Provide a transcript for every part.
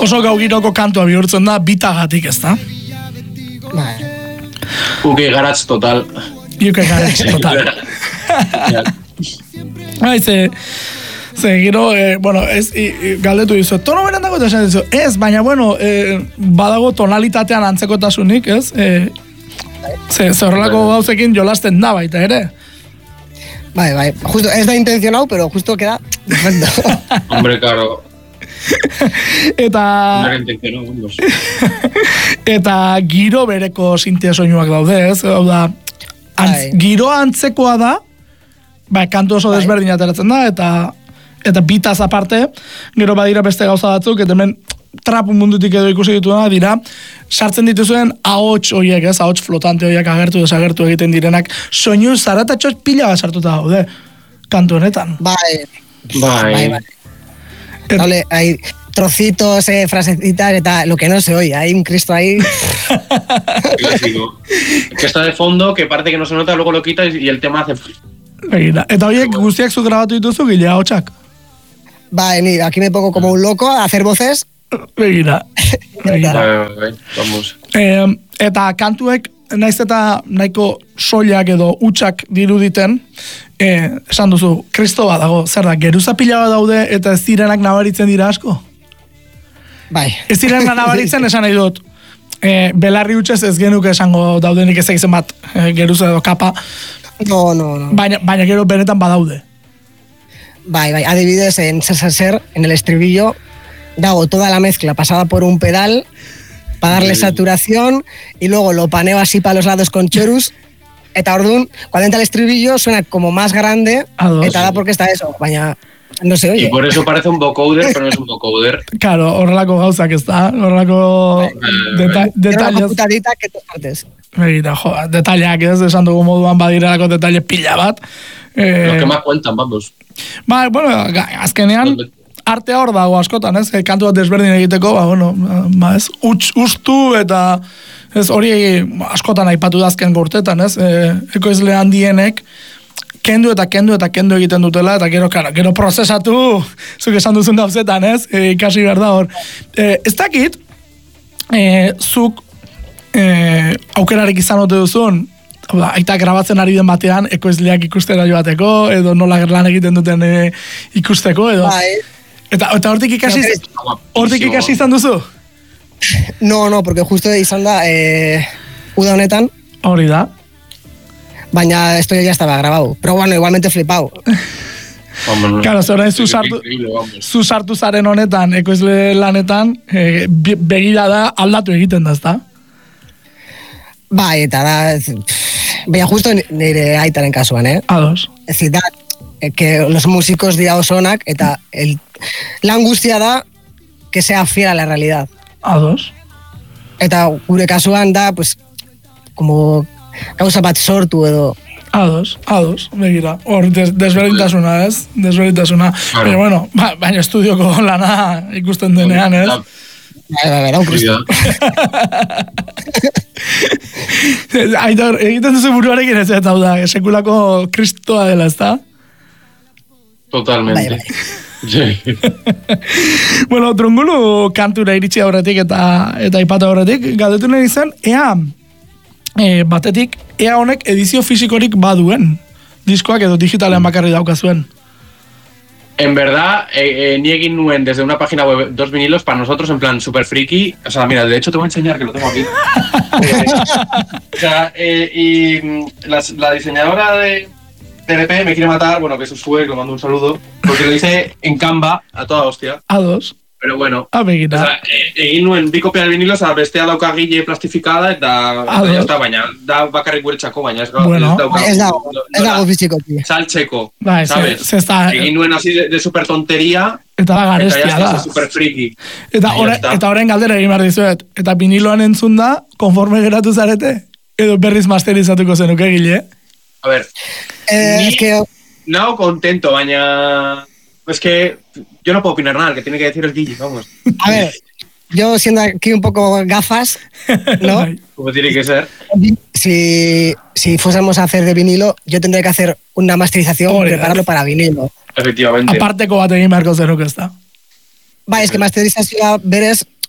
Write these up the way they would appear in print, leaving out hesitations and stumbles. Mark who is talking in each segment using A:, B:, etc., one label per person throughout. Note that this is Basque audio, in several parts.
A: oso gaugiroko kantua bihurtzen da, bitagatik, ez da?
B: Bai.
C: Uke garatz total.
A: Uke garatz total. Ze gero, galdetu dizu, tono beran dago eta esan dizu, ez, baina, badago tonalitatean antzekotasunik, ez? Ze horrelako gauzekin jolasten da baita, ere?
B: Bai, justo, ez da intencionau, pero justo queda perfecto.
C: Hombre, claro.
A: Eta giro bereko sintea soinuak daude, ez? Giro antzekoa da, kantu oso desberdin ateratzen da, eta bitaz aparte, gero badira beste gauza batzuk, eta hemen trap mundutik edo ikusi dituna dira, sartzen dituzuen ahots horiek, ez? Ahots flotante horiek agertu desagertu egiten direnak, soinu zaratatxoz pila bat sartuta daude, kantu honetan.
B: Bai. Hay trocitos, frasecitas, eta lo que no se oye, hay un Cristo ahí.
C: Que está de fondo, que parece que no se nota, luego lo quitas y el tema hace...
A: Eta horiek guztiak zu grabatu dituzu, Gile, ahotsak?
B: Bai, aquí me pongo como un loco a hacer voces.
A: Begira.
C: Vamos.
A: Eta kantuek, naiz eta nahiko soilak edo hutsak diruditen, esan duzu, Kristo bat dago, zer da, geruza pila bat daude eta ez direnak nabaritzen dira asko?
B: Bai.
A: Ez direnak nabaritzen esan nahi dut, belarri hutsez ez genuke esango daudenik ez egiten bat geruza edo kapa.
B: No.
A: Baina gero benetan badaude.
B: Bai, adibidez, en Ser, en el estribillo, dago toda la mezcla pasada por un pedal para darle saturación y luego lo paneo así para los lados con chorus. Eta orduan, cuando entra el estribillo suena como más grande, eta da porque está eso, baina no se oye.
C: Y por eso parece un vocoder, pero no es un vocoder.
A: Claro, horrelako gauzak ez da, horrelako detalles.
B: Una putadita que te partes.
A: Begira, detallak ez, esan dugu moduan badirelako detalle pila bat.
C: Los que más cuentan, vamos.
A: Azkenean, artea hor dago askotan, ez? Kantu bat desberdin egiteko, ez? Ustu eta ez hori askotan aipatu dazken gortetan, ez? Ekoizle handienek kendu egiten dutela, eta gero prozesatu, zuk esan duzun dauzetan, ez? Ikasi behar da hor. Ez dakit, zuk aukerarik izan ote duzun, aita grabatzen ari den batean, ekoizleak ikustera joateko, edo nola lan egiten duten ikusteko, edo... Eta hortik ikasi izan duzu?
B: No, porque justo izan da uda honetan.
A: Hori da.
B: Baina esto ya estaba grabado. Pero bueno, igualmente flipado.
A: Claro, zora zu sartu zaren honetan, ekoizle lanetan, begira da aldatu egiten da, ezta?
B: Bai, eta da... Baina justo nire aitaren kasuan,
A: Ados.
B: Ez da, que los músicos dira osonak, eta la angustia da que sea fiel a la realidad.
A: Ados.
B: Eta gure kasuan da, pues, como gauza bat sortu edo.
A: Ados, begira. Hor, desberdintasuna, ez? Desberdintasuna. Baina, baina estudioko lana ikusten denean, ez?
B: Bai, Cristo.
A: Aitor, egiten duzu buruarekin ez eta da, sekulako kristoa dela, ez da?
C: Totalmente.
A: Bueno, Trungulu kantura iritsi aurretik eta ipatu aurretik, galdetu nahi izan, batetik, ea honek edizio fisikorik baduen, diskoak edo digitalean bakarri daukazuen.
C: En verdad, ni egin nuen desde una página web 2 vinilos para nosotros, en plan super friki. O sea, mira, de hecho te voy a enseñar que lo tengo aquí. O sea, y la diseñadora de TNP me quiere matar, bueno, que eso fue, le mando un saludo, porque lo hice en Canva, a toda hostia.
A: Ados.
C: Pero bueno,
A: begira.
C: O sea, egin nuen bi kopia vinilos, bestea dauka gile plastifikada, eta ya está, baina da bakarrik guretzako, baina ez
B: dago fisikoki.
C: Saltzeko,
A: bai,
C: ¿sabes? Egin nuen así de super tontería,
A: eta da garestia da.
C: Super friki.
A: Eta horren galdera egin behar dizuet, eta viniloan entzun da, konforme geratu zarete? Edo berriz masterizatuko zenuke gile?
C: A ver, no contento, baina... Es que yo no puedo opinar nada, el que tiene que decir es Guille, vamos.
B: A ver, yo siendo aquí un poco gafas, ¿no?
C: Como tiene que ser.
B: Si fuésemos a hacer de vinilo, yo tendría que hacer una masterización, prepararlo para vinilo.
C: Efectivamente.
A: Aparteko bat egin beharko zenuke ez da.
B: Ba, es que masterizazioa berez,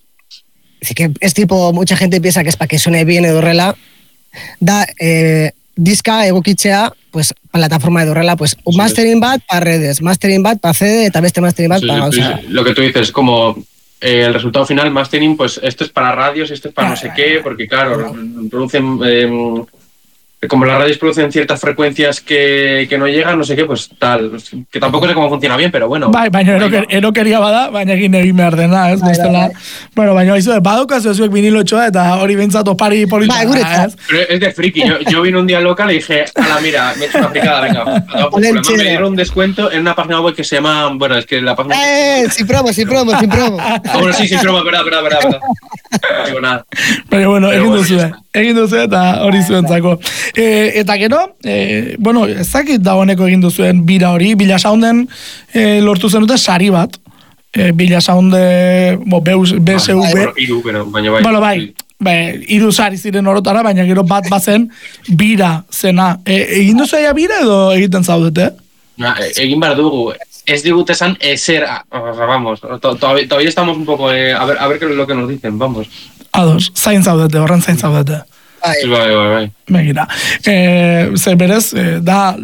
B: que es tipo, mucha gente piensa que es para que suene bien edo horrela, da diska egokitzea, pues, plataforma edo horrela, pues, un mastering bat para redes, mastering bat para CD, eta beste mastering bat para gauza.
C: Lo que tú dices, como el resultado final, mastering, pues esto es para radios, esto es para no sé qué, porque claro, producen... como las radios producen ciertas frecuencias que no llegan, no sé qué, pues tal, que tampoco sé cómo funciona bien, pero bueno.
A: Baina erokeria bada, baina egin behar dena, ez? Bestela. Bueno, baina badaukazu zuek vinilotxoa eta hori behintzat opari polita.
C: Pero es de friki, yo vine un día local y dije, ala, mira, me he hecho una fricada, venga. Me dieron un descuento en una página web que se llama, bueno, es que la página...
B: sin promo.
C: Bueno, sí, sin promo, verdad. No digo nada.
A: Pero bueno, egin duzu eta hori zuentzako. Eta gero, bueno, ezakit dagoeneko egin duzuen bira hori, Bila Sounden lortu zenute sari bat. Bila Sounde, BSV. Bueno, bai, hiru sari ziren orotara, baina gero bat bazen bira zena. Egin duzu bira edo egiten zaudete?
C: Egin behar dugu. Ez digut esan ezer, vamos, todavía estamos un poco, a ver qué es lo que nos dicen, vamos.
A: Ados, zain zaudete, horren zain zaudete.
C: Bai.
A: Begira. Ze berez, da